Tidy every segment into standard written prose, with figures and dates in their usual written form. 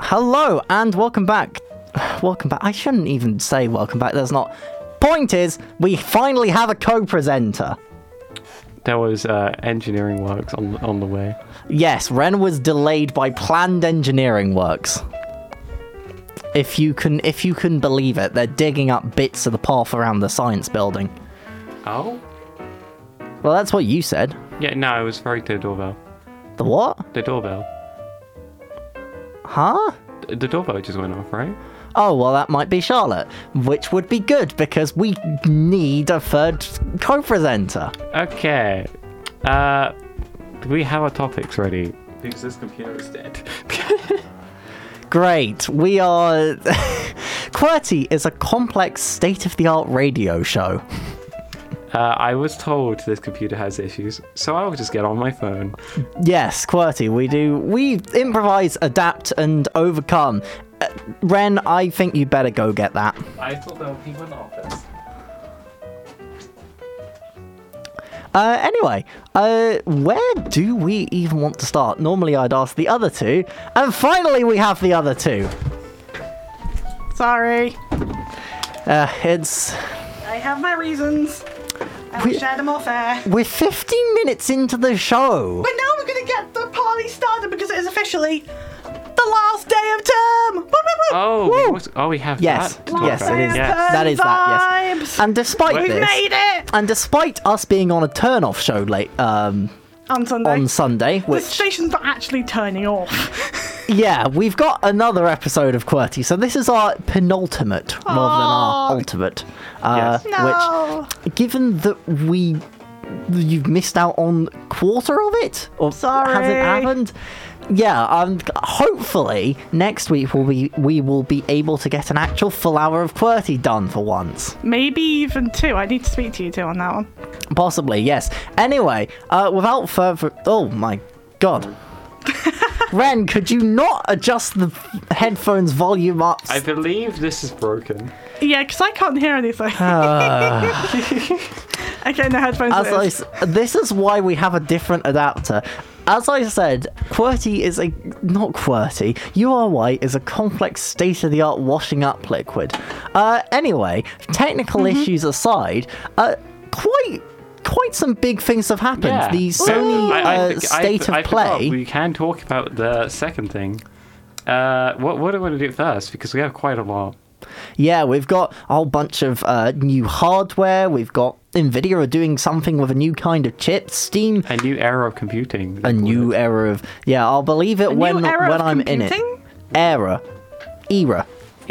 Hello and welcome back. Welcome back. I shouldn't even say welcome back. There's not. Point is, we finally have a co-presenter. There was engineering works on the way. Yes, Ren was delayed by planned engineering works. If you can believe it, they're digging up bits of the path around the science building. Oh? Well, that's what you said. Yeah, no, I was referring to the doorbell. The what? The doorbell. Huh? The doorbell just went off, right? Oh, well, that might be Charlotte, which would be good because we need a third co-presenter. Okay. Do we have our topics ready? Because this computer is dead. Great. We are... QWERTY is a complex, state-of-the-art radio show. I was told this computer has issues, so I'll just get on my phone. Yes, QWERTY, we improvise, adapt, and overcome. Ren, I think you better go get that. I thought there were people in the office. Anyway, where do we even want to start? Normally I'd ask the other two, and finally we have the other two. Sorry. I have my reasons. I will share them off air. We're 15 minutes into the show. But now we're going to get the party started because it is officially the last day of term. Woo, woo, woo. We have yes. that. Yes, it is. Yes. That is that. Yes. And despite We've this, made it. And despite us being on a turn-off show late on Sunday, which the station's not actually turning off. Yeah, we've got another episode of QWERTY, so this is our penultimate rather than our ultimate. Yes. No. Which, given that you've missed out on quarter of it, or Sorry. has it happened? Yeah, hopefully next week we will be able to get an actual full hour of QWERTY done for once. Maybe even 2. I need to speak to you 2 on that one. Possibly, yes. Anyway, without further... Oh my god. Ren, could you not adjust the headphones volume up? I believe this is broken. Yeah, because I can't hear anything. Okay, no headphones. This is why we have a different adapter. As I said, QWERTY is not QWERTY. URY is a complex, state-of-the-art washing up liquid. Anyway, technical issues aside, quite some big things have happened. Yeah. The Sony State of Play. We can talk about the second thing. What do we want to do first? Because we have quite a lot. Yeah, we've got a whole bunch of new hardware. We've got NVIDIA are doing something with a new kind of chip. Steam. A new era of computing. A new era of... Yeah, I'll believe it when I'm in it. Era. Era.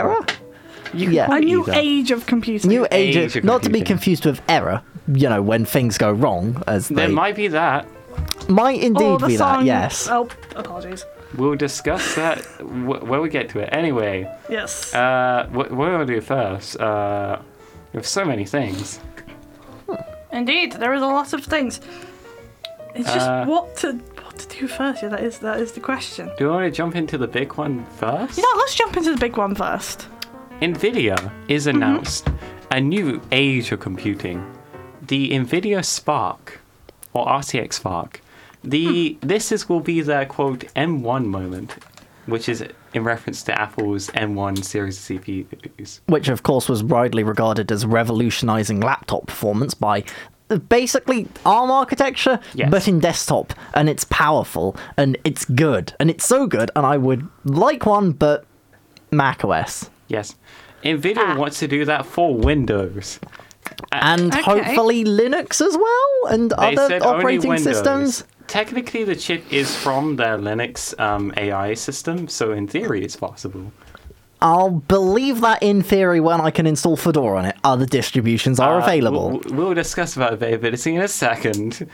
Yeah. A new age of computing. New age of not to be confused with error, when things go wrong. There might be that. Might indeed be that, yes. Oh, apologies. We'll discuss that when we get to it. Anyway. Yes. What do we want to do first? We have so many things. Indeed, there is a lot of things. It's just what to do first. Yeah, that is the question. Do you want to jump into the big one first? Let's jump into the big one first. NVIDIA is announced a new age of computing, the NVIDIA Spark, or RTX Spark. This will be their quote M1 moment, which is in reference to Apple's M1 series of CPUs. Which, of course, was widely regarded as revolutionizing laptop performance by basically ARM architecture, but in desktop. And it's powerful, and it's good. And it's so good, and I would like one, but macOS. Yes. NVIDIA wants to do that for Windows. And hopefully Linux as well, and other operating systems. Technically, the chip is from their Linux AI system, so in theory, it's possible. I'll believe that in theory when I can install Fedora on it. Other distributions are available. We'll discuss about availability in a second.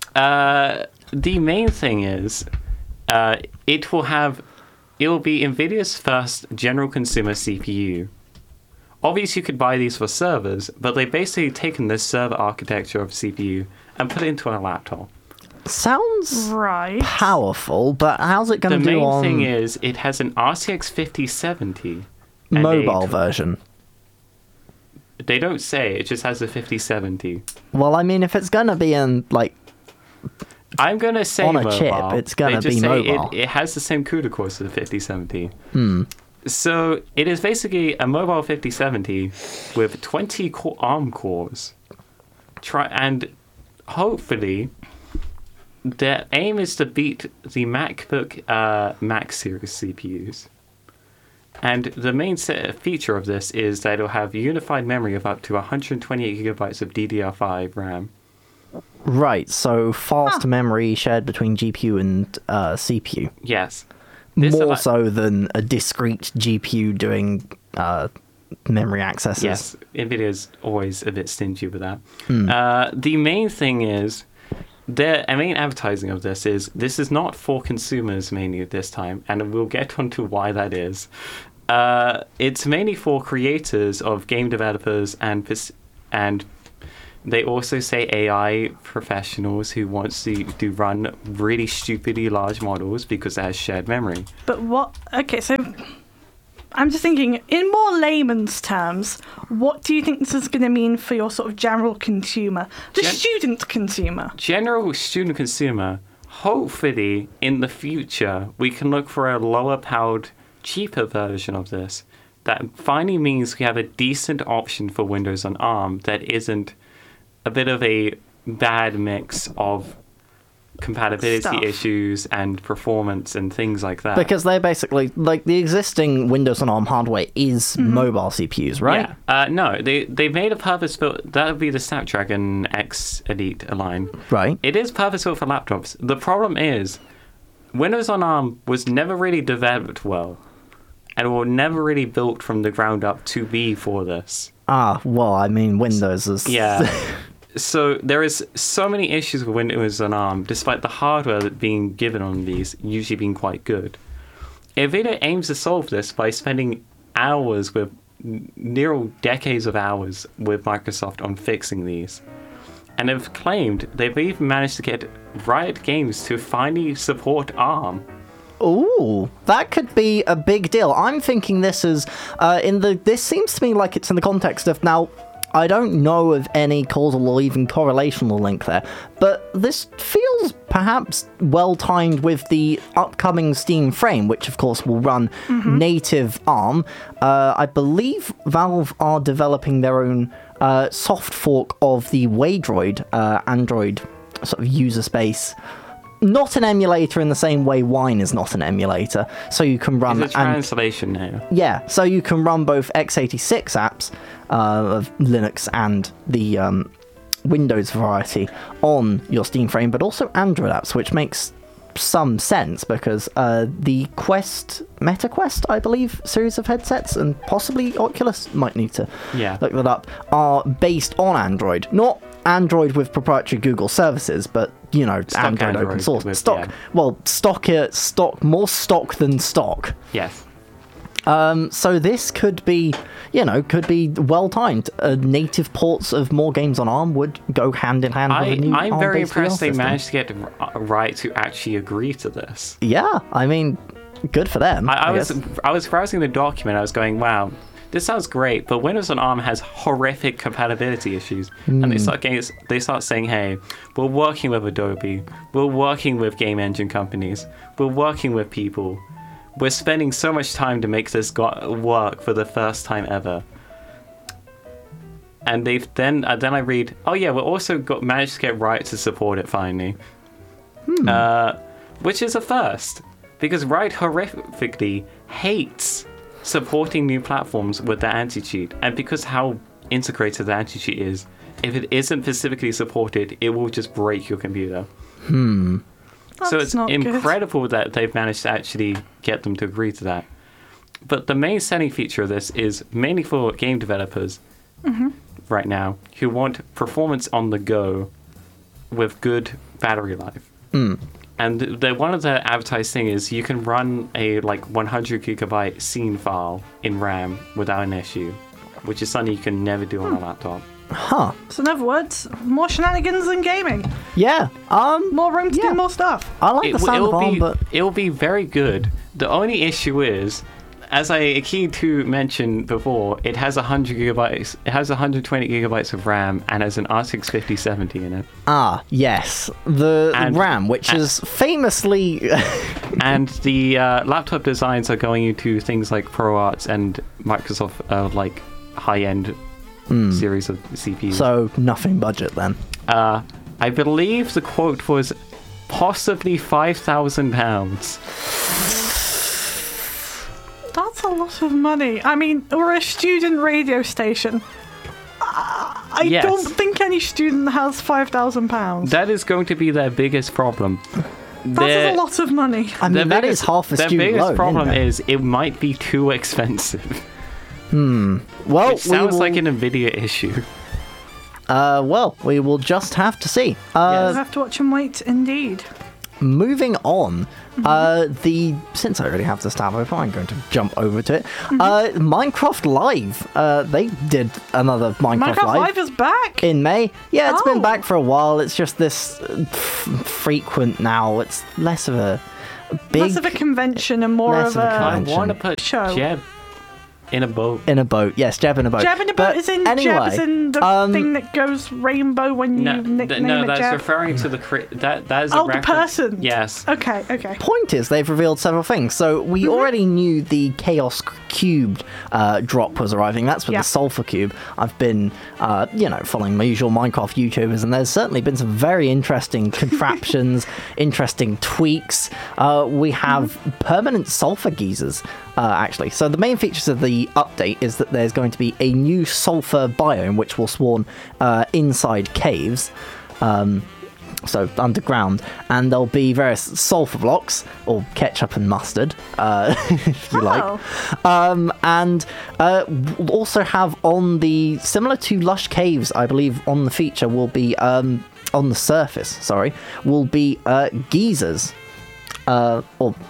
The main thing is, it will be NVIDIA's first general consumer CPU. Obviously, you could buy these for servers, but they've basically taken this server architecture of CPU and put it into a laptop. Sounds powerful, but how's it going to do on... The main thing is, it has an RTX 5070. Mobile version. They don't say, it just has a 5070. Well, I mean, if it's going to be in, I'm going to say on a mobile. chip, it's going to They just be say mobile. It has the same CUDA cores as the 5070. So it is basically a mobile 5070 with 20 ARM cores. And hopefully, their aim is to beat the MacBook Max series CPUs. And the main feature of this is that it'll have unified memory of up to 128 gigabytes of DDR5 RAM. Right, so fast memory shared between GPU and CPU. Yes. More so than a discrete GPU doing memory accesses. Yes, NVIDIA's always a bit stingy with that. The main thing is, their main advertising of this is not for consumers mainly this time, and we'll get onto why that is. It's mainly for creators of game developers and they also say AI professionals who want to run really stupidly large models because it has shared memory. But what? Okay, so I'm just thinking, in more layman's terms, what do you think this is going to mean for your sort of general consumer, the student consumer? General student consumer, hopefully in the future we can look for a lower powered, cheaper version of this. That finally means we have a decent option for Windows on ARM that isn't a bit of a bad mix of compatibility issues and performance and things like that. Because they're basically, like, the existing Windows on ARM hardware is mobile CPUs, right? Yeah. No, they made a purpose-built, that would be the Snapdragon X Elite line. Right. It is purpose-built for laptops. The problem is, Windows on ARM was never really developed well, and were never really built from the ground up to be for this. Well, I mean, Windows is... Yeah. So there is so many issues with Windows on ARM, despite the hardware that being given on these usually being quite good. NVIDIA aims to solve this by spending hours with near decades of hours with Microsoft on fixing these. And have claimed they've even managed to get Riot Games to finally support ARM. Ooh, that could be a big deal. I'm thinking this is this seems to me like it's in the context of, now, I don't know of any causal or even correlational link there, but this feels perhaps well timed with the upcoming Steam Frame, which of course will run native ARM. I believe Valve are developing their own soft fork of the Waydroid Android sort of user space. Not an emulator in the same way Wine is not an emulator, so you can run... It's a translation now. Yeah, so you can run both x86 apps of Linux and the Windows variety on your Steam Frame, but also Android apps, which makes some sense because the Meta Quest, I believe, series of headsets, and possibly Oculus, might need to look that up, are based on Android. Not Android with proprietary Google services, but, you know, Android open source. More stock than stock. Yes. So this could be well timed. Native ports of more games on ARM would go hand in hand with a new I'm very ARM-based impressed they system. managed to get Riot to actually agree to this. Yeah, I mean, good for them. I was browsing the document. I was going, wow, this sounds great, but Windows on ARM has horrific compatibility issues. And they start saying, hey, we're working with Adobe, we're working with game engine companies, we're working with people. We're spending so much time to make this work for the first time ever. And then I read, oh yeah, we also managed to get Riot to support it finally. Which is a first, because Riot horrifically hates supporting new platforms with the anti-cheat, and because how integrated the anti-cheat is, if it isn't specifically supported, it will just break your computer. So it's incredible that they've managed to actually get them to agree to that. But the main selling feature of this is mainly for game developers right now who want performance on the go with good battery life. And one of the advertised thing is you can run a 100 gigabyte scene file in RAM without an issue, which is something you can never do on a laptop. Huh. So in other words, more shenanigans than gaming. Yeah. More room to do more stuff. I like the sound of ARM, but it will be very good. The only issue is, as I keen to mention before, it has 100 gigabytes. It has 120 gigabytes of RAM and has an RTX 5070 in it. Ah, yes. The And- RAM, which is famously... And the laptop designs are going into things like ProArts and Microsoft like high-end series of CPUs. so, nothing budget then. I believe the quote was possibly £5,000. That's a lot of money. I mean, we're a student radio station. I Yes. don't think any student has £5,000. That is going to be their biggest problem. That's a lot of money. I mean, that is half a Their student biggest loan, problem isn't it? is it might be too expensive. Well, It sounds we will, like an Nvidia issue. we will just have to see. We'll have to watch and wait, indeed. Moving on, since I already have the stab open, I'm going to jump over to it. Minecraft Live, they did another Minecraft Live is back. in May. Yeah, it's Oh. been back for a while. It's just this frequent now. It's less of a big Less of a convention and more less of of a a. I convention. want to put Show. Jeb in a boat. in a boat. Yes, Jeb in a boat. Jeb in a But boat is in anyway, Jeb is in the thing that goes rainbow when you nickname no, it that's Jeb. referring to the that is a Oh, the reference. person. Yes. Okay. Point is, they've revealed several things. So we already knew the Chaos Cubed drop was arriving. That's with Yeah. the Sulfur Cube. I've been, following my usual Minecraft YouTubers, and there's certainly been some very interesting contraptions, interesting tweaks. We have permanent sulfur geysers, actually. So the main features of the update is that there's going to be a new sulfur biome, which will spawn inside caves. So underground, and there'll be various sulfur blocks or ketchup and mustard, if you like. And we'll also have on the similar to Lush Caves, I believe, on the feature will be on the surface. Sorry, will be geysers, or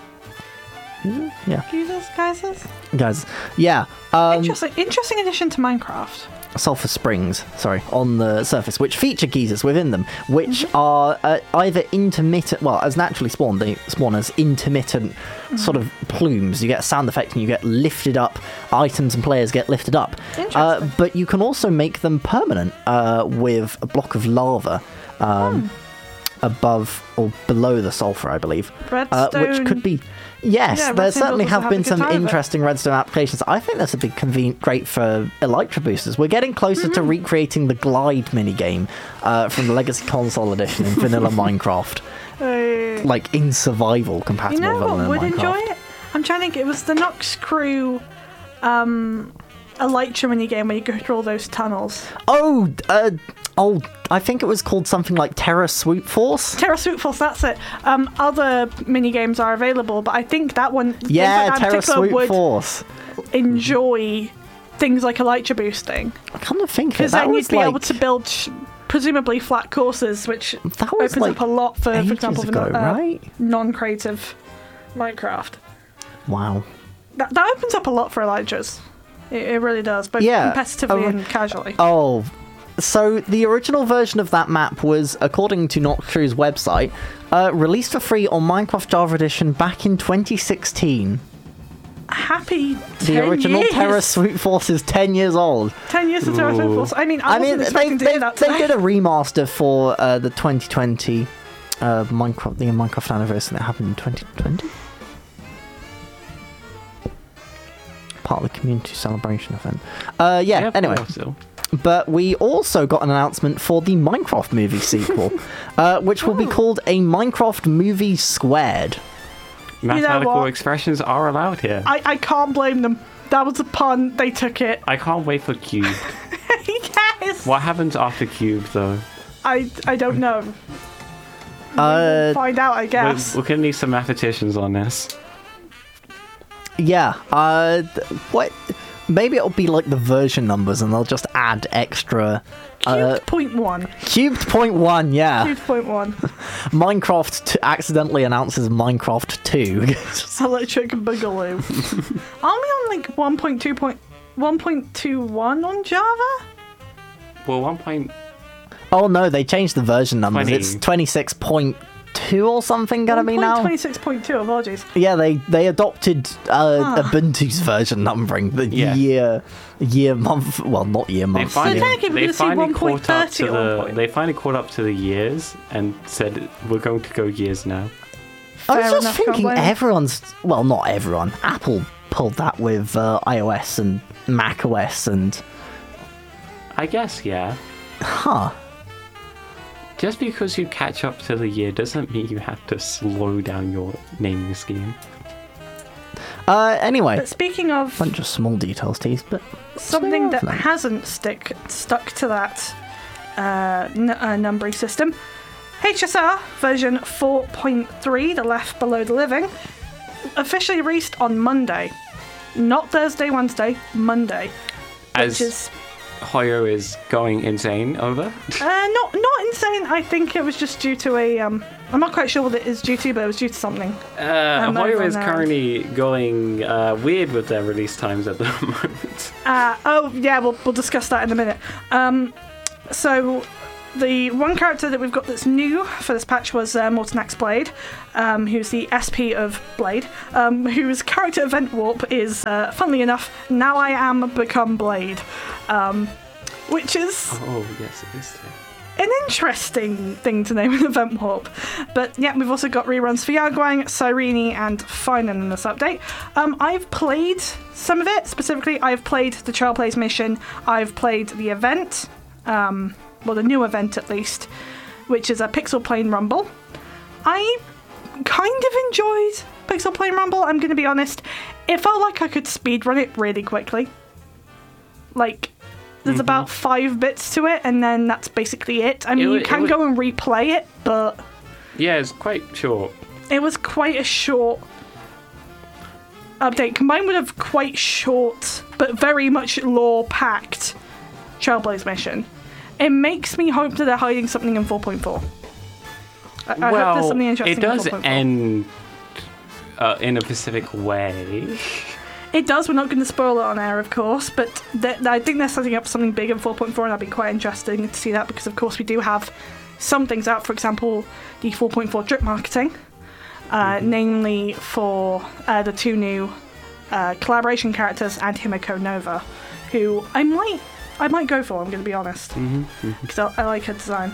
yeah, Jesus, guys, yeah. Interesting addition to Minecraft. Sulfur springs, on the surface, which feature geysers within them, which are either intermittent, well, as naturally spawned, they spawn as intermittent sort of plumes. You get a sound effect and you get lifted up, items and players get lifted up. Interesting. But you can also make them permanent with a block of lava above or below the sulfur, I believe. Redstone. Which could be... Yes, Yeah, there Redstone certainly builders will have been have a good some time of it. interesting redstone applications. I think this would be great for Elytra boosters. We're getting closer to recreating the Glide minigame from the Legacy Console Edition in vanilla Minecraft. Like in survival You compatible know with what vanilla would Minecraft. enjoy it? I'm trying to think. It was the Nox Crew Elytra minigame where you go through all those tunnels. I think it was called something like Terra Swoop Force. Terra Swoop Force, that's it. Other minigames are available, but I think that one, Yeah, that Terra particular Swoop would Force. enjoy things like Elytra boosting. I kind of think Because that then was you'd be like able to build presumably flat courses, which that was opens like up a lot for ages example, ago, right? non-creative Minecraft. Wow. That opens up a lot for Elytras. It really does, both Yeah, competitively and casually. Oh, so the original version of that map was, according to Noctrue's website, released for free on Minecraft Java Edition back in 2016. Happy 10 The original years. Terra Swoop Force is 10 years old. 10 years of Terra Swoop Force. I mean, I wasn't expecting to do that they today. did a remaster for the 2020 Minecraft anniversary that happened in 2020. Part of the community celebration event. Anyway. So. But we also got an announcement for the Minecraft movie sequel, which will be called a Minecraft Movie Squared. Mathematical what? expressions are allowed here. I can't blame them. That was a pun. They took it. I can't wait for Cube. Yes. What happens after Cube, though? I don't know. We'll find out, I guess. We're gonna need some mathematicians on this. Yeah, what? Maybe it'll be like the version numbers and they'll just add extra... Cubed point one. Cubed point one, yeah. Cubed point one. Minecraft accidentally announces Minecraft 2. Electric Boogaloo. Aren't we on like 1.21 on Java? Well, 1. Oh no, they changed the version numbers. 20. It's 26.2 2 or something gonna be now? 1.26.2, apologies. Yeah, they adopted Ubuntu's version numbering, the year, month. Well, not year, month. So technically we're gonna see 1.30 at one point. They finally caught up to the years and said we're going to go years now. I was Fair just enough, can't thinking blame 'em. everyone's... Well, not everyone. Apple pulled that with iOS and Mac OS and... I guess, yeah. Huh. Just because you catch up to the year doesn't mean you have to slow down your naming scheme. Anyway, But speaking of bunch of small details, teased, but... something that Smooth. hasn't stuck to that numbering system, HSR version 4.3, the left below the living, officially released on Monday. Not Thursday, Wednesday, Monday. As Which is Hoyo is going insane over. not insane. I think it was just due to a I'm not quite sure what it is due to, but it was due to something. Hoyo over is now. currently going weird with their release times at the moment. Oh yeah, we'll discuss that in a minute. So the one character that we've got that's new for this patch was Morton Axe Blade, who's the SP of Blade, whose character event warp is, funnily enough, Now I Am Become Blade, which is Oh, yes, it is. an interesting thing to name an event warp. But yeah, we've also got reruns for Yagwang, Cyrene, and Finan in this update. I've played some of it. Specifically, I've played the Trailblaze mission. I've played the event, well, the new event at least, which is a Pixel Plane Rumble. I kind of enjoyed Pixel Plane Rumble, I'm going to be honest. It felt like I could speedrun it really quickly. Like, there's about 5 bits to it, and then that's basically it. I mean, you can go and replay it, but Yeah, it's quite short. it was quite a short update, combined with a quite short, but very much lore-packed Trailblaze mission. It makes me hope that they're hiding something in 4.4. I hope there's something interesting it does in 4.4. end in a specific way. It does. We're not going to spoil it on air, of course, but I think they're setting up something big in 4.4, and that'd be quite interesting to see that, because, of course, we do have some things out. For example, the 4.4 drip marketing, namely for the 2 new collaboration characters and Himiko Nova, who I might go for, I'm going to be honest, because I like her design.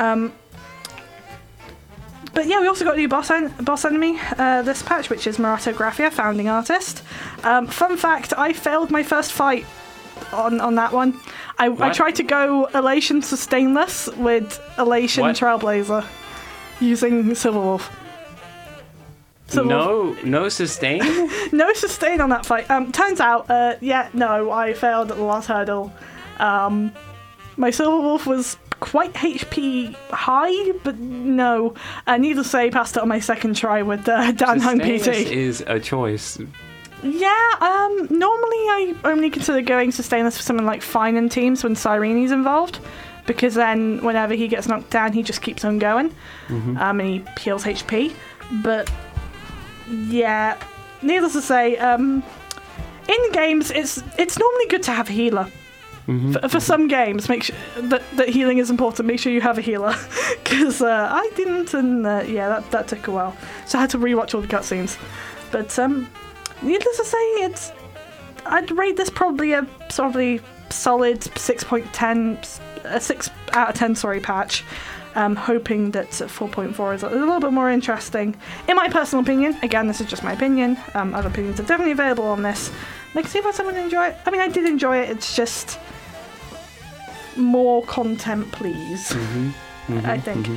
But yeah, we also got a new boss enemy this patch, which is Murato Graphia, founding artist. Fun fact, I failed my first fight on that one. I tried to go Elation Sustainless with Elation What? Trailblazer using Silverwolf. No sustain? No sustain on that fight. Turns out, I failed at the last hurdle. My Silverwolf was quite HP high, but no. Needless to say, passed it on my second try with Danhong Sustainless PT. is a choice. Yeah, normally I only consider going Sustainless for something like Finan teams when Cyrene's involved, because then whenever he gets knocked down, he just keeps on going, and he heals HP. But yeah, needless to say, in games, it's normally good to have a healer. For some games, make sure that healing is important. Make sure you have a healer, because I didn't, and that took a while. So I had to rewatch all the cutscenes. But needless to say, I'd rate this probably a solid 6.10, a 6 out of 10. Patch. Hoping that 4.4 is a little bit more interesting. In my personal opinion, again, this is just my opinion. Other opinions are definitely available on this. Like, see if someone enjoy it. I mean, I did enjoy it. It's just more content, please. I think.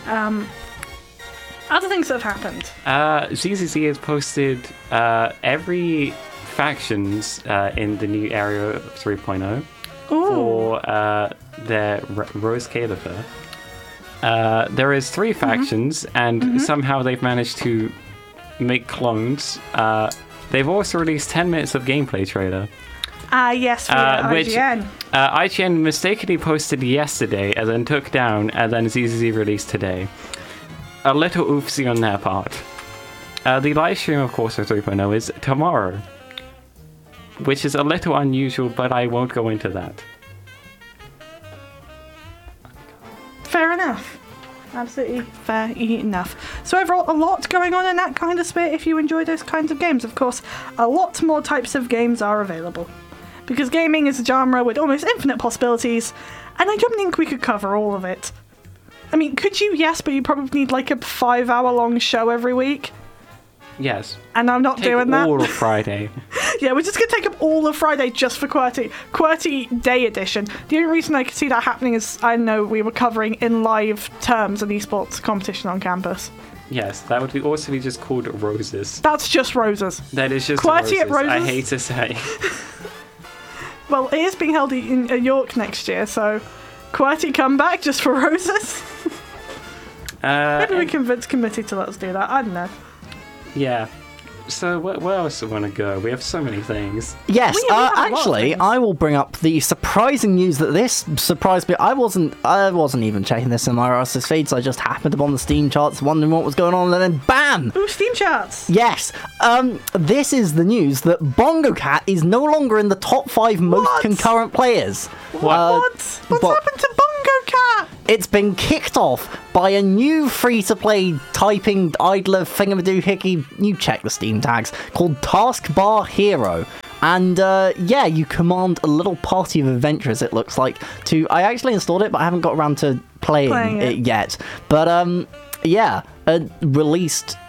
Other things that have happened. ZZZ has posted every factions in the new Area 3.0 for their Rose Caliphate. There is 3 factions, and somehow they've managed to make clones. They've also released 10 minutes of gameplay trailer. Yes, for IGN. IGN mistakenly posted yesterday, and then took down, and then ZZZ released today. A little oofsy on their part. The live stream, of course, of 3.0 is tomorrow, which is a little unusual, but I won't go into that. Fair enough. Absolutely fair enough. So overall, a lot going on in that kind of sphere if you enjoy those kinds of games. Of course, a lot more types of games are available. Because gaming is a genre with almost infinite possibilities, and I don't think we could cover all of it. I mean, could you? Yes, but you probably need like a 5-hour-long show every week. Yes. And I'm not Take doing that. all of Friday. Yeah, we're just going to take up all of Friday just for QWERTY. QWERTY Day Edition. The only reason I could see that happening is I know we were covering in live terms an esports competition on campus. Yes, that would also be just called Roses. That's just Roses. That is just QWERTY at Roses? I hate to say. Well, it is being held in York next year, so QWERTY come back just for Roses. Maybe we convince committee to let us do that. I don't know. Yeah. So where else do we want to go? We have so many things. Yes, We have a lot of actually, things. I will bring up the surprising news that this surprised me. I wasn't even checking this in my RSS feeds. I just happened upon the Steam charts, wondering what was going on, and then BAM! Ooh, Steam charts. Yes, this is the news that Bongo Cat is no longer in the top 5 most What? concurrent players. What? What's but- happened to Bongo Cat? It's been kicked off by a new free-to-play typing idler thingamadoohickey, you check the Steam tags, called Taskbar Hero. And, yeah, you command a little party of adventurers, it looks like, to... I actually installed it, but I haven't got around to playing Playing it. it yet. But, yeah, released